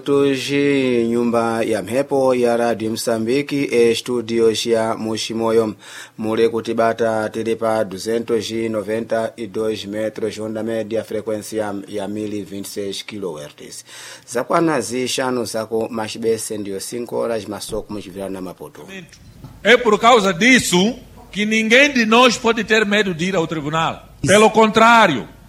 Tuji nyumba ya mhepo ya Radio Msambiki studio ya Mushimoyo mule kutibata tilipa 292 metros onda média frequência ya 1026 kHz. Zakwana zishano zako machibese ndio 5 horas masoko muchivirana Maputo. É por causa disso que ninguém de nós pode ter medo de ir ao tribunal. Pelo contrário,